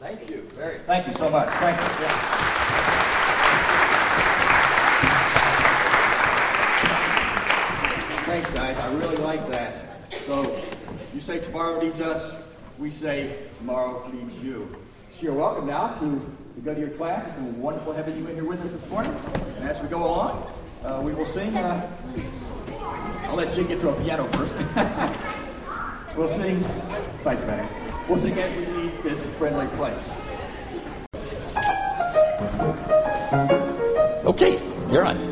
Thank you. Thank you so much. Thank you. Yeah. Thanks, guys. I really like that. So, you say tomorrow needs us. We say tomorrow needs you. So you're welcome now to go to your class. It's been wonderful having you in here with us this morning. And as we go along, we will sing. I'll let Jim get to a piano first. We'll sing. Thanks, Manny. We'll sing as we leave this friendly place. Okay, you're on.